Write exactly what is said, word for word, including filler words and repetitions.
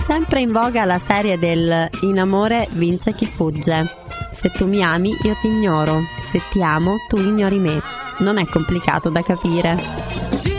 sempre in voga la serie del in amore vince chi fugge. Se tu mi ami, io ti ignoro. Se ti amo, tu ignori me. Non è complicato da capire.